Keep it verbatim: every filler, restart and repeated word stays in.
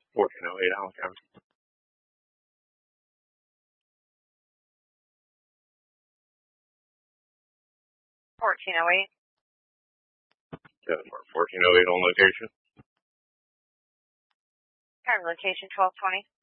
fourteen oh eight Allen County. fourteen oh eight. fourteen oh eight on location. Current location twelve twenty.